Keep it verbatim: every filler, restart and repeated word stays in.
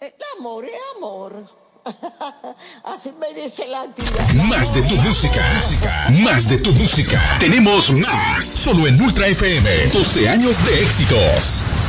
El amor es amor. Así me dice la tía. Más de tu música. Más de tu música. Tenemos más. Solo en Ultra F M. doce años de éxitos.